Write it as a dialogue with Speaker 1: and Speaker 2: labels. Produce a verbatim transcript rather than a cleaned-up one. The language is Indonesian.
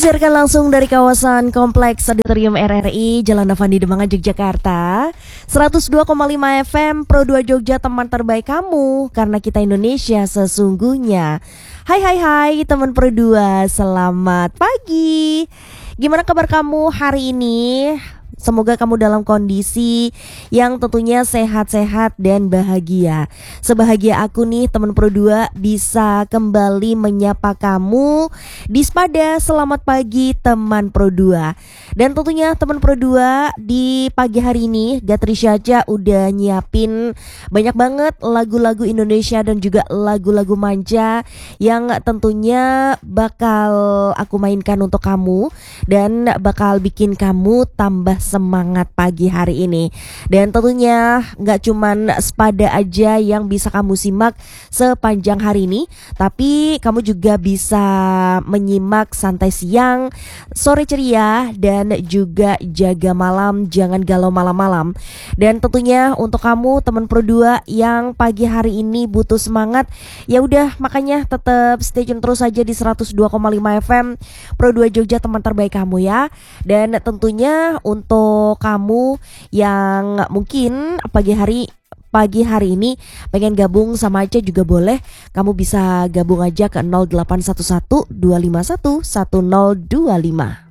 Speaker 1: Siarkan langsung dari kawasan Kompleks Auditorium R R I, Jalan Avandi Demangan, Yogyakarta. seratus dua koma lima F M Pro dua Jogja, teman terbaik kamu, karena kita Indonesia sesungguhnya. Hai hai hai teman Pro dua, selamat pagi. Gimana kabar kamu hari ini? Semoga kamu dalam kondisi yang tentunya sehat-sehat dan bahagia. Sebahagia aku nih teman Pro dua bisa kembali menyapa kamu di Spada. Selamat pagi teman Pro dua. Dan tentunya teman Pro dua, di pagi hari ini Gatri Syaja udah nyiapin banyak banget lagu-lagu Indonesia dan juga lagu-lagu manja yang tentunya bakal aku mainkan untuk kamu dan bakal bikin kamu tambah semangat pagi hari ini. Dan tentunya gak cuman Spada aja yang bisa kamu simak sepanjang hari ini, tapi kamu juga bisa menyimak Santai Siang, Sore Ceria, dan juga Jaga Malam, Jangan Galau Malam-Malam. Dan tentunya untuk kamu teman Pro dua yang pagi hari ini butuh semangat, ya udah makanya tetap stay tune terus aja di seratus dua koma lima F M Pro dua Jogja, teman terbaik kamu ya. Dan tentunya untuk kamu yang mungkin pagi hari Pagi hari ini pengen gabung sama Aca juga boleh. Kamu bisa gabung aja ke nol delapan satu satu dua lima satu satu nol dua lima.